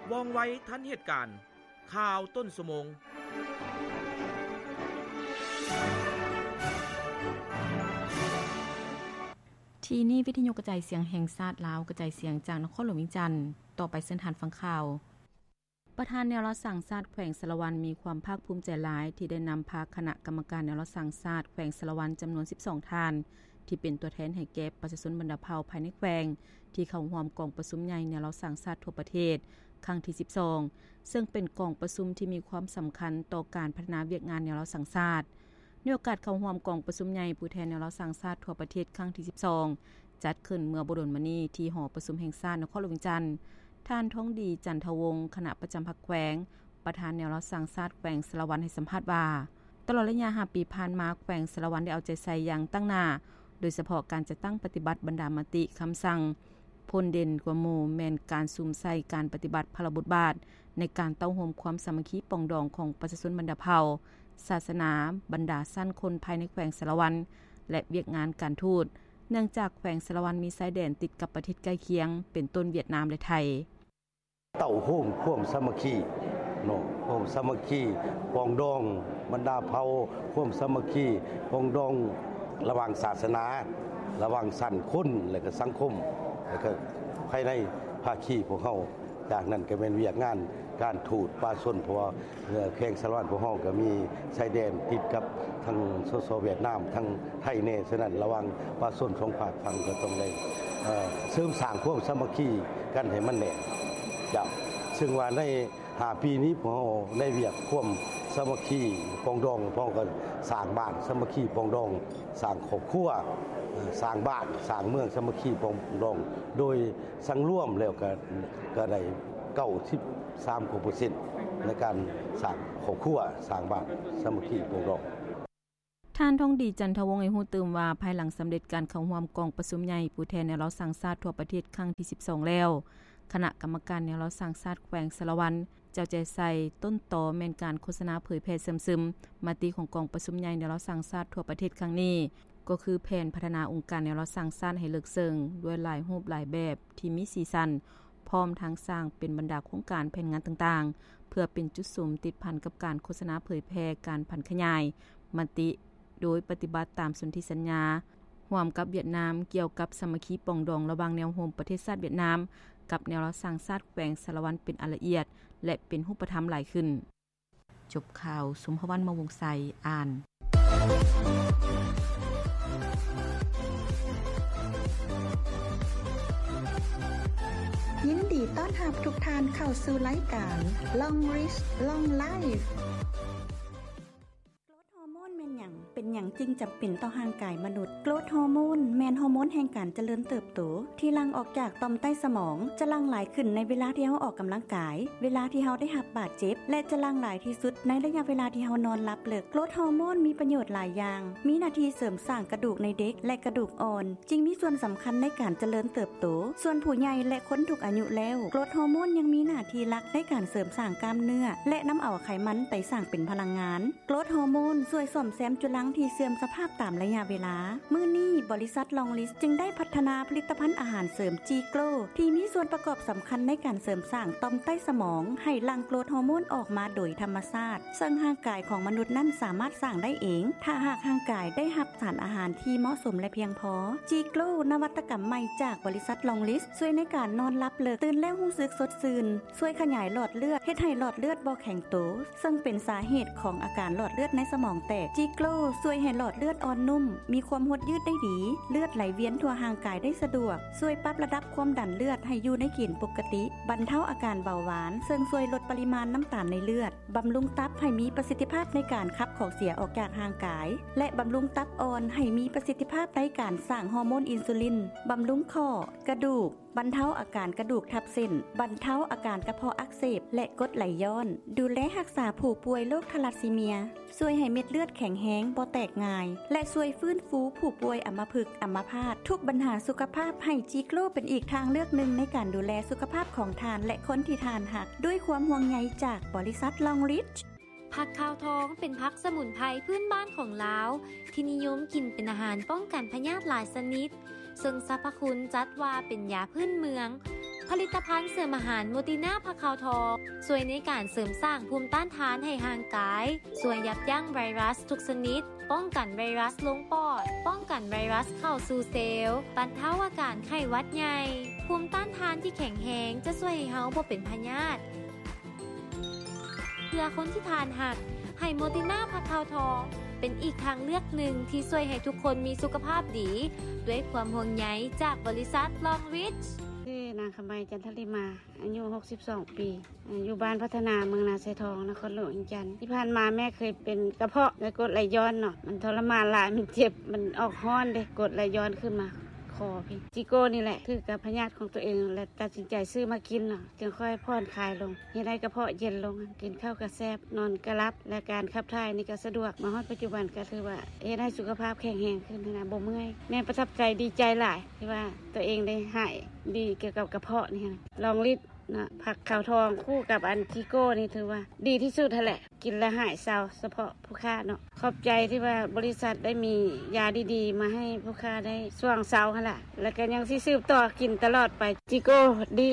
ว่องไวทันเหตุการณ์ข่าวต้นชั่วโมงที่นี่วิทยุกระจายเสียงแห่งชาติลาวกระจายเสียงจากนครหลวงวิจันทร์ต่อไปเส้นทางฟังข่าวประธานแนวรัฐสั่งชาติแขวงสะละวันมีความภาคภูมิใจหลายที่ได้นำพาคณะกรรมการแนวรัฐสั่งชาติแขวงสะละวันจำนวน12ท่านที่เป็นตัวแทนให้แก่ประชาชนบรรดาเผ่าภายในแขวงที่เข้าร่วมกองประชุมใหญ่แนวรัฐสั่งชาติทั่วประเทศครั้งที่12ซึ่งเป็นกองประชุมที่มีความสำคัญต่อการพัฒนาเวียกงานแนวรัฐสั่งชาติในโอกาสเข้าร่วมกองประชุมใหญ่ผู้แทนแนวรัฐสั่งชาติทั่วประเทศครั้งที่12จัดขึ้นเมื่อบ่ดลมานี้ที่หอประชุมแห่งชาตินครหลวงวิจันทร์ท่านท้องดีจันทวงศ์คณะประจำพรรคแขวงประธานแนวรัฐสั่งชาติแขวงสะละวันให้สัมภาษณ์ว่าตลอดระยะ5ปีผ่านมาแขวงสะละวันได้เอาใจใส่อย่างตั้งหน้าโดยเฉพาะการจัดตั้งปฏิบัติบรรดามติคำสั่งพลเด่นกว่าหมู่แม่นการซุ่มใส่การปฏิบัติพระบทบาทในการเต้าโฮมความสามัคคีปองดองของประชาชนบรรดาเผ่าศาสนาบรรดาสั้นคนภายในแขวงสะละวันและเวียกงานการทูตเนื่องจากแขวงสะละวันมีชายแดนติดกับประเทศใกล้เคียงเป็นต้นเวียดนามและไทยเต้าโฮมความสามัคคีเนาะความสามัคคีปองดองบรรดาเผ่าความสามัคคีปองดองระหว่างศาสนาระหว่างสันคนและก็สังคมแล้วก็ภายในภาคีพวกเฮาจากนั้นก็เป็นเวียกงานการทูตปาชนเพราะว่าแขวงสะละวันพวกเฮาก็มีชายแดนติดกับทางสเวียดนามทางไทยแน่ฉะนั้นระหว่างปาชน2ภาคฝั่งก็ต้องได้เสริมสร้างความสามัคคีกันให้มันแน่จ้ะซึ่งว่าใน5ปีนี้พวกเฮาได้เวียกความสามัคคีปองดองพ้องกันสร้างบ้านสามัคคีปองดองสร้างครอบครัวสร้างบ้านสร้างเมืองสามัคคีปองดองโดยสังร่วมแล้วก็ได้93% ในการสร้างครอบครัวสร้างบ้านสามัคคีปองดองท่านทองดีจันทวงศ์ให้ฮู้ตื่มว่าภายหลังสำเร็จการเข้าร่วมกองประชุมใหญ่ผู้แทนแนวรัฐสั่งชาติทั่วประเทศครั้งที่12แล้วคณะกรรมการแนวรัฐสั่งชาติแขวงสะละวันเจ้าใจใส่ต้นตอแม่นการโฆษณาเผยแพร่ซึมๆมติของกองประชุมใหญ่แนวรัฐสั่งชาติทั่วประเทศครั้งนี้ก็คือแผนพัฒนาองค์การแนวรัฐสั่งชาติให้เลิกเซิงด้วยหลายรูปหลายแบบที่มีสีสันพร้อมทั้งสร้างเป็นบรรดาโครงการแผนงานต่างๆเพื่อเป็นจุดสูมติดพันกับการโฆษณาเผยแพร่การพันขยายมติโดยปฏิบัติตามสนธิสัญญาร่วมกับเวียดนามเกี่ยวกับสามัคคีปองดองระหว่างแนวโฮมประเทศชาติเวียดนามกับแนวรัฐสั่งชาติแขวงสะละวันเป็นอันละเอียดและเป็นรูปธรรมหลายขึ้นจบข่าวสุมภวรรณ มวงไสอ่านยินดีต้อนรับทุกท่านเข้าสู่รายการ Long Rich Long Life เป็นหยังจึงจำเป็นต่อร่างกายมนุษย์โกรทฮอร์โมนแม่นฮอร์โมนแห่งการเจริญเติบโตที่หลั่งออกจากต่อมใต้สมองจะหลั่งหลายขึ้นในเวลาที่เฮาออกกำลังกายเวลาที่เฮาได้รับบาดเจ็บและจะหลั่งหลายที่สุดในระยะเวลาที่เฮานอนหลับเลิกโกรทฮอร์โมนมีประโยชน์หลายอย่างมีหน้าที่เสริมสร้างกระดูกในเด็กและกระดูกอ่อนจึงมีส่วนสำคัญในการเจริญเติบโตส่วนผู้ใหญ่และคนทุกอายุแล้วโกรทฮอร์โมนยังมีหน้าที่หลักในการเสริมสร้างกล้ามเนื้อและนำเอาไขมันไปสร้างเป็นพลังงานโกรทฮอร์โมนช่วยซ่อมแซมจุลังที่เสื่อมสภาพตามระยะเวลามื้อนี้บริษัทลองลิสจึงได้พัฒนาผลิตภัณฑ์อาหารเสริมจีโกลที่มีส่วนประกอบสำคัญในการเสริมสร้างต่อมใต้สมองให้หลั่งโกรทฮอร์โมนออกมาโดยธรรมชาติซึ่งร่างกายของมนุษย์นั้นสามารถสร้างได้เองถ้าหากร่างกายได้รับสารอาหารที่เหมาะสมและเพียงพอจีโกลนวัตกรรมใหม่จากบริษัทลองลิสช่วยในการนอนหลับเลิกตื่นแล้วรู้สึกสดชื่นช่วยขยายหลอดเลือดเฮ็ดให้หลอดเลือดบ่แข็งโตซึ่งเป็นสาเหตุของอาการหลอดเลือดในสมองแตกจีโกลช่วยให้หลอดเลือดอ่อนนุ่มมีความหดยืดได้ดีเลือดไหลเวียนทั่วร่างกายได้สะดวกช่วยปรับระดับความดันเลือดให้อยู่ในเกณฑ์ปกติบรรเทาอาการเบาหวานซึ่งช่วยลดปริมาณน้ำตาลในเลือดบำรุงตับให้มีประสิทธิภาพในการขับของเสียออกจากร่างกายและบำรุงตับอ่อนให้มีประสิทธิภาพในการสร้างฮอร์โมนอินซูลินบำรุงข้อกระดูกบรรเทาอาการกระดูกทับเส้นบรรเทาอาการกระเพาะอักเสบและกรดไหลย้อนดูแลรักษาผู้ป่วยโรคทาลัสซีเมียช่วยให้เม็ดเลือดแข็งแรงบ่แตกง่ายและช่วยฟื้นฟูผู้ป่วยอัมพฤกษ์อัมพาตทุกปัญหาสุขภาพให้จีโกลเป็นอีกทางเลือกหนึ่งในการดูแลสุขภาพของทานและคนที่ทานหักด้วยความห่วงใยจากบริษัทลองริชผักขาวทองเป็นผักสมุนไพรพื้นบ้านของลาวที่นิยมกินเป็นอาหารป้องกันพยาธิหลายชนิดซึ่งสรรพคุณจัดว่าเป็นยาพื้นเมืองผลิตภัณฑ์เสริมอาหารโมติน่าผักขาวทองช่วยในการเสริมสร้างภูมิต้านทานให้ร่างกายช่วยยับยั้งไวรัสทุกชนิดป้องกันไวรัสลงปอดป้องกันไวรัสเข้าสู่เซลล์บรรเทาอาการไข้หวัดใหญ่ภูมิต้านทานที่แข็งแรงจะช่วยให้เฮาบ่เป็นพยาธิเพื่อคนที่ทานหักให้โมติน่าผักขาวทองเป็นอีกทางเลือกหนึ่งที่ช่วยให้ทุกคนมีสุขภาพดีด้วยความห่วงใยจากบริษัทลองริชชื่อนางคำใบจันทริมาอายุ62ปีอยู่บ้านพัฒนาเมืองนาไซทองนครหลวงจันทร์ที่ผ่านมาแม่เคยเป็นกระเพาะและกรดไหลย้อนเนาะมันทรมานหลายมันเจ็บมันออกฮ้อนเด้กรดไหลย้อนขึ้นมาคอพี่จิโก้นี่แหละคือกับพยาธิของตัวเองและตัดสินใจซื้อมากินเนาะจึงค่อยผ่อนคลายลงเฮ็ดให้กระเพาะเย็นลงกินข้าวกระแซบนอนกระลับและการขับถ่ายนี่ก็สะดวกมาฮอดปัจจุบันก็ถือว่าเฮ็ดให้สุขภาพแข็งแรงขึ้นนะบ่เมื่อยแม่ประทับใจดีใจหลายที่ว่าตัวเองได้หายดีเกี่ยวกับกระเพาะนี่นะลองลิดนะผักขาวทองคู่กับอันทิโก้นี่ถือว่าดีที่สุดแหละกินแล้วหายเศร้าเฉพาะผู้ค้าเนาะขอบใจที่ว่าบริษัทได้มียาดีๆมาให้ผู้ค้าได้ช่วงเศร้าหั่นล่ะแล้วก็ยังสิสืบต่อกินตลอดไปทิโก้ดี